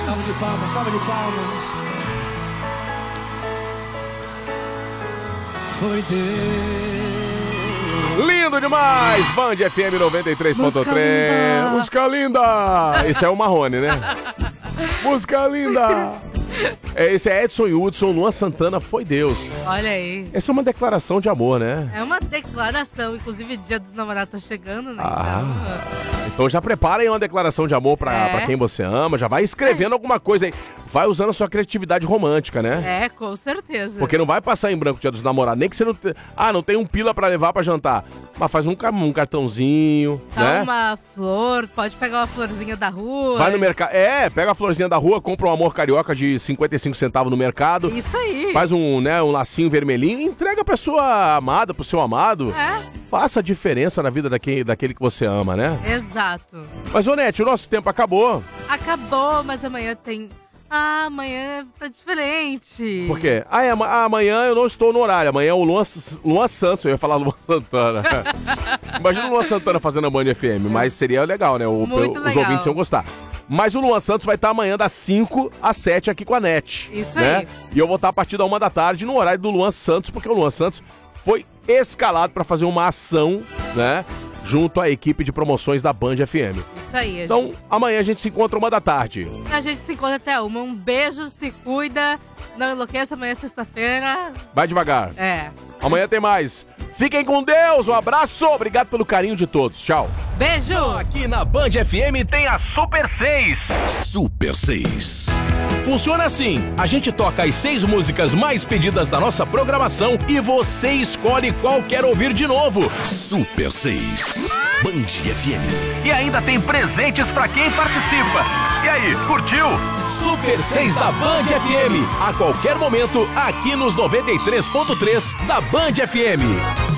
Salva de palmas. Foi Deus. Lindo demais! Band FM 93.3. Música linda! Esse é o Marrone, né? Música linda! Esse é Edson Hudson, Luan Santana, Foi Deus. Olha aí. Essa é uma declaração de amor, né? É uma declaração, inclusive Dia dos Namorados tá chegando, né? Então já prepara aí uma declaração de amor pra quem você ama, já vai escrevendo alguma coisa aí. Vai usando a sua criatividade romântica, né? É, com certeza. Porque não vai passar em branco o Dia dos Namorados, nem que você não... não tem um pila pra levar pra jantar. Mas faz um cartãozinho, Dá né? uma flor, pode pegar uma florzinha da rua. Vai no mercado. Pega a florzinha da rua, compra um amor carioca de 55 centavos no mercado. Isso aí. Faz um lacinho vermelhinho e entrega pra sua amada, pro seu amado. Faça a diferença na vida daquele que você ama, né? Exato. Mas, ô Nete, o nosso tempo acabou. Acabou, mas amanhã tem... amanhã tá diferente. Por quê? Amanhã eu não estou no horário. Amanhã é o Luan Santos. Eu ia falar Luan Santana. Imagina o Luan Santana fazendo a Band FM. Mas seria legal, né? Os ouvintes iam gostar. Mas o Luan Santos vai estar amanhã das 5 às 7 aqui com a NET. Isso né? aí. E eu vou estar a partir da 1 da tarde no horário do Luan Santos, porque o Luan Santos foi escalado para fazer uma ação, né? Junto à equipe de promoções da Band FM. Isso aí. Então, amanhã a gente se encontra 1 da tarde. A gente se encontra até 1. Um beijo, se cuida. Não enlouqueça, amanhã é sexta-feira. Vai devagar. Amanhã tem mais. Fiquem com Deus, um abraço, obrigado pelo carinho de todos. Tchau. Beijo. Aqui na Band FM tem a Super 6. Super 6. Funciona assim, a gente toca as 6 músicas mais pedidas da nossa programação e você escolhe qual quer ouvir de novo. Super 6. Band FM. E ainda tem presentes pra quem participa. E aí, curtiu? Super 6 da Band FM. A qualquer momento, aqui nos 93.3 da Band FM.